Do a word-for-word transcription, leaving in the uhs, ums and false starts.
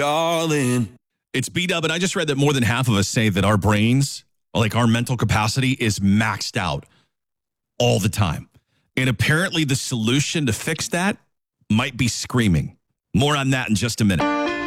darling. It's B-Dub, and I just read that more than half of us say that our brains, like our mental capacity, is maxed out all the time. And apparently the solution to fix that might be screaming. More on that in just a minute.